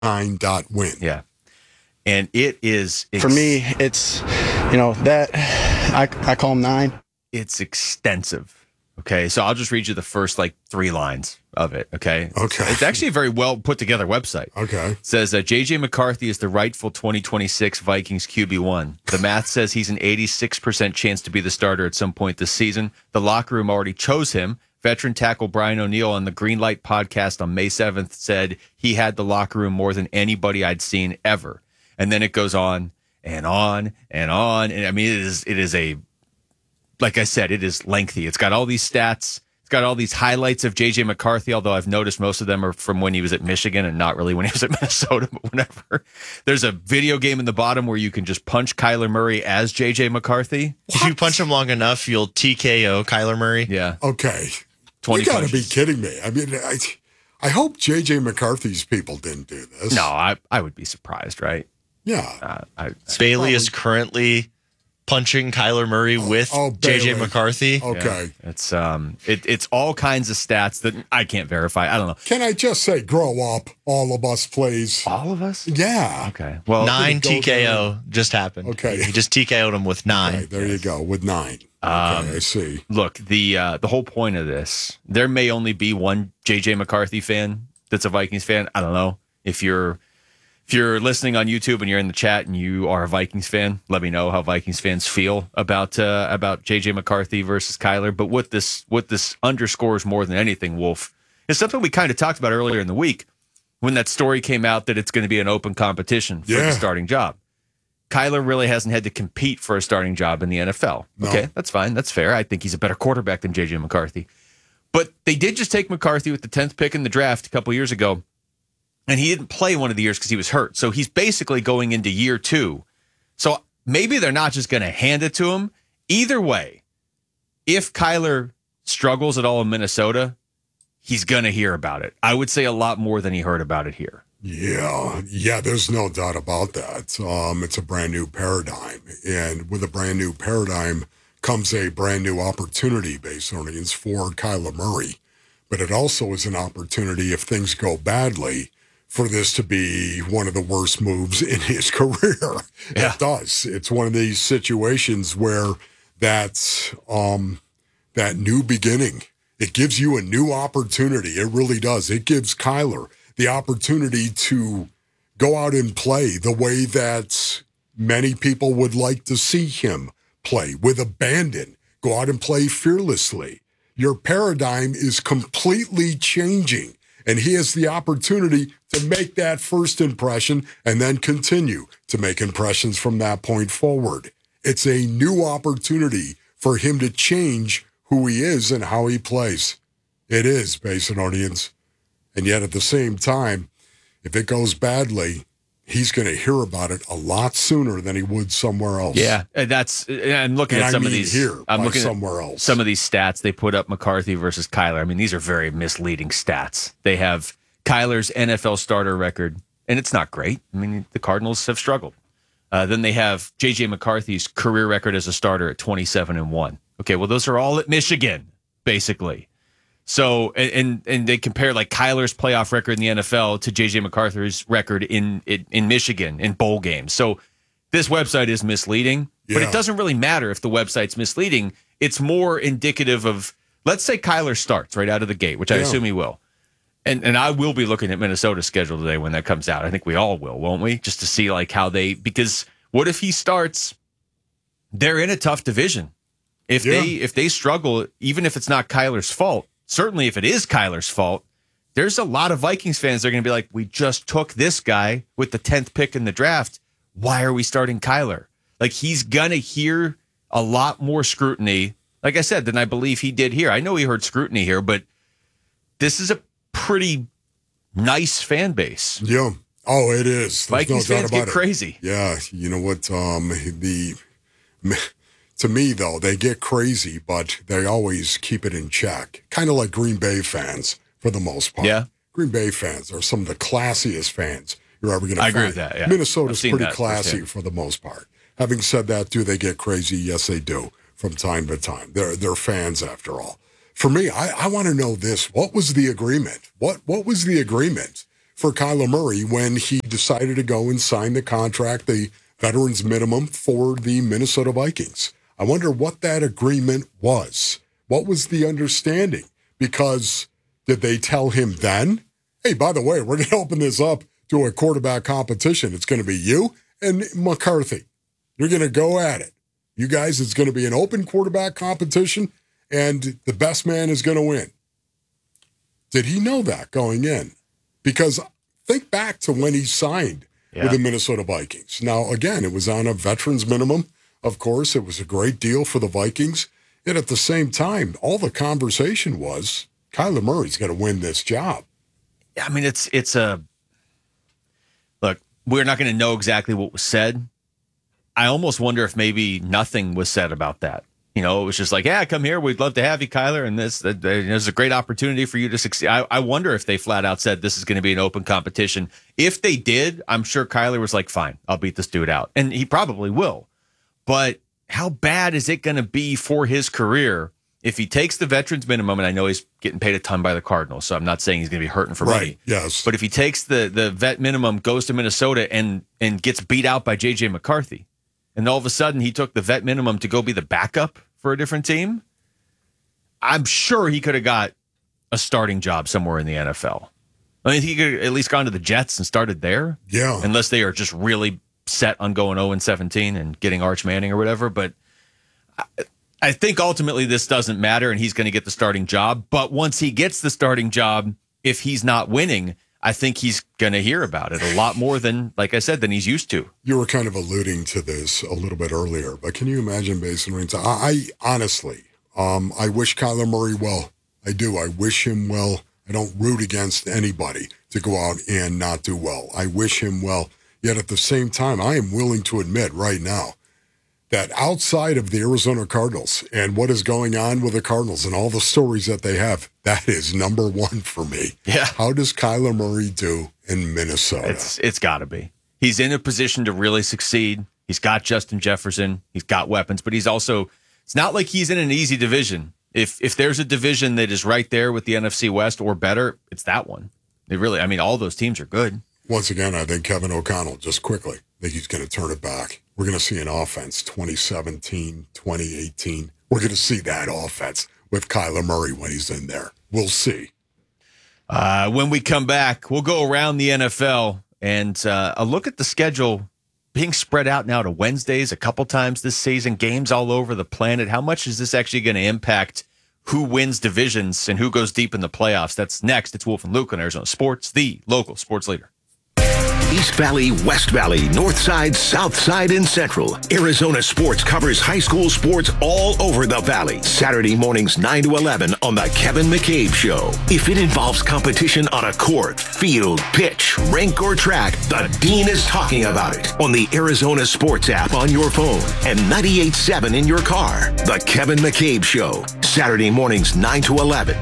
9.win. Yeah. And it is... For me, it's, that I call them 9. It's extensive. Okay, so I'll just read you the first 3 lines of it. Okay. It's actually a very well put together website. Okay. It says JJ McCarthy is the rightful 2026 Vikings QB1. The math says he's an 86% chance to be the starter at some point this season. The locker room already chose him. Veteran tackle Brian O'Neill on the Greenlight podcast on May 7th said he had the locker room more than anybody I'd seen ever. And then it goes on and on and on. And I mean, it is a, like I said, it is lengthy. It's got all these stats. It's got all these highlights of J.J. McCarthy, although I've noticed most of them are from when he was at Michigan and not really when he was at Minnesota, but whatever. There's a video game in the bottom where you can just punch Kyler Murray as J.J. McCarthy. If you punch him long enough, you'll TKO Kyler Murray. Yeah. Okay. 20 You got to be punches. kidding me. I mean, I hope J.J. McCarthy's people didn't do this. No, I would be surprised, right? Yeah. Bailey is currently punching Kyler Murray with Bailey. JJ McCarthy. Okay. Yeah. It's all kinds of stats that I can't verify. I don't know. Can I just say, grow up, all of us, please? All of us? Yeah. Okay. Well, 9 go TKO just happened. Okay. He just TKO'd him with 9. Okay, there you go, with 9. Okay, I see. Look, the whole point of this, there may only be one JJ McCarthy fan that's a Vikings fan. I don't know. If you're listening on YouTube and you're in the chat and you are a Vikings fan, let me know how Vikings fans feel about JJ McCarthy versus Kyler. But what this underscores more than anything, Wolf, is something we kind of talked about earlier in the week when that story came out that it's going to be an open competition for the starting job. Kyler really hasn't had to compete for a starting job in the NFL. No. Okay, that's fine. That's fair. I think he's a better quarterback than JJ McCarthy. But they did just take McCarthy with the 10th pick in the draft a couple years ago. And he didn't play one of the years because he was hurt. So he's basically going into year 2. So maybe they're not just going to hand it to him. Either way, if Kyler struggles at all in Minnesota, he's going to hear about it. I would say a lot more than he heard about it here. Yeah, there's no doubt about that. It's a brand new paradigm. And with a brand new paradigm comes a brand new opportunity, based on it, for Kyler Murray. But it also is an opportunity, if things go badly, for this to be one of the worst moves in his career. Yeah. It does. It's one of these situations where that's that new beginning. It gives you a new opportunity. It really does. It gives Kyler the opportunity to go out and play the way that many people would like to see him play, with abandon. Go out and play fearlessly. Your paradigm is completely changing. And he has the opportunity to make that first impression and then continue to make impressions from that point forward. It's a new opportunity for him to change who he is and how he plays. It is, Basin audience. And yet at the same time, if it goes badly, he's going to hear about it a lot sooner than he would somewhere else. Yeah, I'm looking at some of these. I'm looking somewhere at else. some of these stats they put up McCarthy versus Kyler. I mean, these are very misleading stats. They have Kyler's NFL starter record, and it's not great. I mean, the Cardinals have struggled. Then they have JJ McCarthy's career record as a starter at 27-1. Okay, well, those are all at Michigan, basically. So, and they compare like Kyler's playoff record in the NFL to JJ McCarthy's record in Michigan in bowl games. So this website is misleading, but it doesn't really matter if the website's misleading. It's more indicative of, let's say Kyler starts right out of the gate, which I assume he will. And I will be looking at Minnesota's schedule today when that comes out. I think we all will, won't we? Just to see like how because what if he starts, they're in a tough division. If they struggle, even if it's not Kyler's fault, certainly if it is Kyler's fault, there's a lot of Vikings fans that are going to be like, we just took this guy with the 10th pick in the draft. Why are we starting Kyler? Like, he's going to hear a lot more scrutiny, like I said, than I believe he did here. I know he heard scrutiny here, but this is a pretty nice fan base. Yeah. Oh, it is. There's Vikings no doubt fans about get it. crazy. Yeah. You know what? To me, though, they get crazy, but they always keep it in check. Kind of like Green Bay fans, for the most part. Yeah. Green Bay fans are some of the classiest fans you're ever going to find. I agree with that, yeah. Minnesota's I've seen pretty that classy firsthand. for the most part. Having said that, do they get crazy? Yes, they do, from time to time. They're fans, after all. For me, I want to know this. What was the agreement? What was the agreement for Kyler Murray when he decided to go and sign the contract, the veterans minimum for the Minnesota Vikings. I wonder what that agreement was. What was the understanding? Because did they tell him then, hey, by the way, we're going to open this up to a quarterback competition. It's going to be you and McCarthy. You're going to go at it. You guys, it's going to be an open quarterback competition, and the best man is going to win. Did he know that going in? Because think back to when he signed with the Minnesota Vikings. Now, again, it was on a veterans minimum. Of course, it was a great deal for the Vikings. Yet at the same time, all the conversation was Kyler Murray's going to win this job. I mean, it's a look. We're not going to know exactly what was said. I almost wonder if maybe nothing was said about that. You know, it was just like, yeah, come here. We'd love to have you, Kyler. And this is a great opportunity for you to succeed. I wonder if they flat out said this is going to be an open competition. If they did, I'm sure Kyler was like, fine, I'll beat this dude out. And he probably will. But how bad is it going to be for his career if he takes the veterans minimum? And I know he's getting paid a ton by the Cardinals, so I'm not saying he's going to be hurting for money. Yes. But if he takes the vet minimum, goes to Minnesota and gets beat out by J.J. McCarthy, and all of a sudden he took the vet minimum to go be the backup for a different team, I'm sure he could have got a starting job somewhere in the NFL. I mean, he could have at least gone to the Jets and started there. Yeah. Unless they are just really set on going 0-17 and getting Arch Manning or whatever. But I think ultimately this doesn't matter, and he's going to get the starting job. But once he gets the starting job, if he's not winning, I think he's going to hear about it a lot more than, like I said, than he's used to. You were kind of alluding to this a little bit earlier, but can you imagine, Mason Reigns? I honestly, I wish Kyler Murray well. I do. I wish him well. I don't root against anybody to go out and not do well. I wish him well. Yet at the same time, I am willing to admit right now that outside of the Arizona Cardinals and what is going on with the Cardinals and all the stories that they have, that is number one for me. Yeah. How does Kyler Murray do in Minnesota? It's got to be. He's in a position to really succeed. He's got Justin Jefferson. He's got weapons, but he's also, it's not like he's in an easy division. If there's a division that is right there with the NFC West or better, it's that one. They really, I mean, all those teams are good. Once again, I think Kevin O'Connell, just quickly, I think he's going to turn it back. We're going to see an offense 2017, 2018. We're going to see that offense with Kyler Murray when he's in there. We'll see. When we come back, we'll go around the NFL and a look at the schedule being spread out now to Wednesdays a couple times this season, games all over the planet. How much is this actually going to impact who wins divisions and who goes deep in the playoffs? That's next. It's Wolf and Luke on Arizona Sports, the local sports leader. East Valley, West Valley, North Side, South Side, and Central. Arizona Sports covers high school sports all over the valley. Saturday mornings 9 to 11 on The Kevin McCabe Show. If it involves competition on a court, field, pitch, rink, or track, the Dean is talking about it on the Arizona Sports app on your phone and 98.7 in your car. The Kevin McCabe Show. Saturday mornings 9 to 11.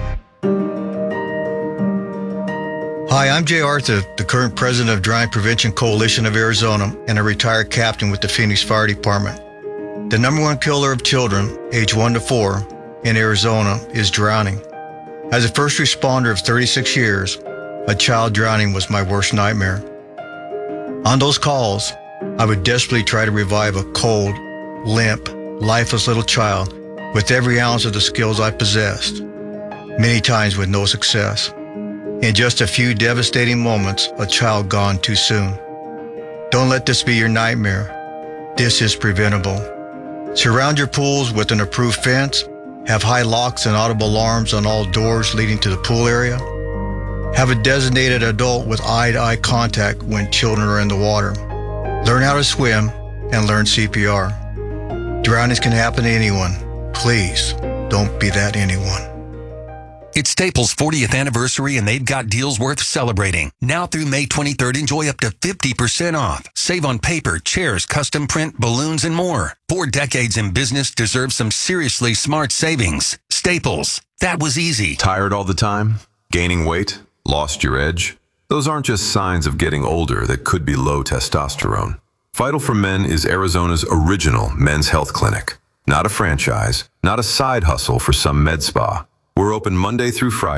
Hi, I'm Jay Arthur, the current president of Drowning Prevention Coalition of Arizona and a retired captain with the Phoenix Fire Department. The number one killer of children, age 1 to 4, in Arizona is drowning. As a first responder of 36 years, a child drowning was my worst nightmare. On those calls, I would desperately try to revive a cold, limp, lifeless little child with every ounce of the skills I possessed, many times with no success. In just a few devastating moments, a child gone too soon. Don't let this be your nightmare. This is preventable. Surround your pools with an approved fence. Have high locks and audible alarms on all doors leading to the pool area. Have a designated adult with eye-to-eye contact when children are in the water. Learn how to swim and learn CPR. Drownings can happen to anyone. Please don't be that anyone. It's Staples' 40th anniversary, and they've got deals worth celebrating. Now through May 23rd, enjoy up to 50% off. Save on paper, chairs, custom print, balloons, and more. 4 decades in business deserve some seriously smart savings. Staples. That was easy. Tired all the time? Gaining weight? Lost your edge? Those aren't just signs of getting older that could be low testosterone. Vital for Men is Arizona's original men's health clinic. Not a franchise, not a side hustle for some med spa. We're open Monday through Friday.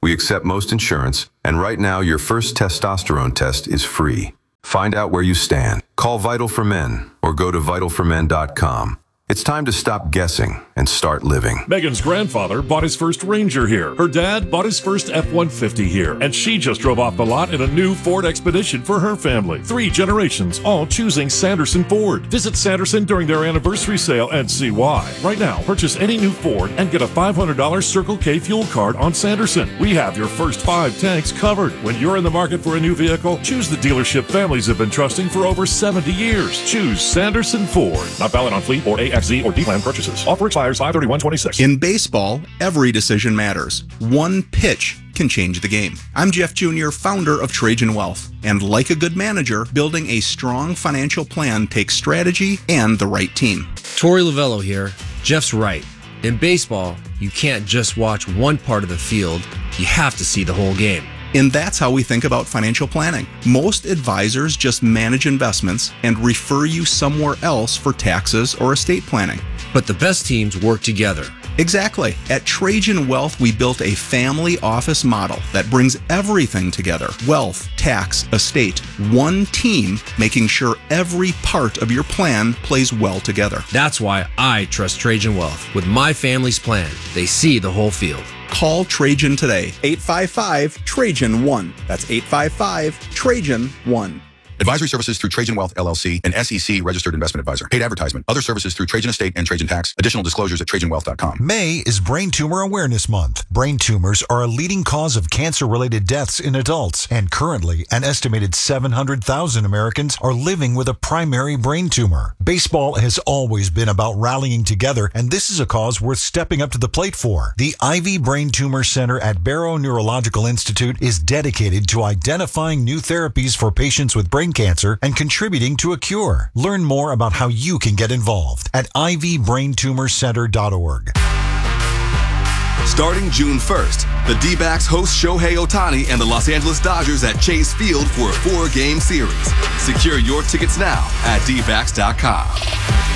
We accept most insurance, and right now your first testosterone test is free. Find out where you stand. Call Vital for Men or go to vitalformen.com. It's time to stop guessing and start living. Megan's grandfather bought his first Ranger here. Her dad bought his first F-150 here. And she just drove off the lot in a new Ford Expedition for her family. 3 generations, all choosing Sanderson Ford. Visit Sanderson during their anniversary sale and see why. Right now, purchase any new Ford and get a $500 Circle K fuel card on Sanderson. We have your first 5 tanks covered. When you're in the market for a new vehicle, choose the dealership families have been trusting for over 70 years. Choose Sanderson Ford. Not valid on fleet or AXZ or D-Plan purchases. Offer expires 5/31/26. In baseball, every decision matters. One pitch can change the game. I'm Jeff Jr., founder of Trajan Wealth. And like a good manager, building a strong financial plan takes strategy and the right team. Torey Lavello here. Jeff's right. In baseball, you can't just watch one part of the field. You have to see the whole game. And that's how we think about financial planning. Most advisors just manage investments and refer you somewhere else for taxes or estate planning. But the best teams work together. Exactly. At Trajan Wealth, we built a family office model that brings everything together. Wealth, tax, estate, one team, making sure every part of your plan plays well together. That's why I trust Trajan Wealth. With my family's plan, they see the whole field. Call Trajan today. 855-TRAJAN-1. That's 855-TRAJAN-1. Advisory services through Trajan Wealth, LLC, an SEC registered investment advisor. Paid advertisement. Other services through Trajan Estate and Trajan Tax. Additional disclosures at TrajanWealth.com. May is Brain Tumor Awareness Month. Brain tumors are a leading cause of cancer-related deaths in adults, and currently an estimated 700,000 Americans are living with a primary brain tumor. Baseball has always been about rallying together, and this is a cause worth stepping up to the plate for. The Ivy Brain Tumor Center at Barrow Neurological Institute is dedicated to identifying new therapies for patients with brain cancer and contributing to a cure. Learn more about how you can get involved at ivybraintumorcenter.org. Starting June 1st, the D-backs host Shohei Ohtani and the Los Angeles Dodgers at Chase Field for a 4-game series. Secure your tickets now at dbacks.com.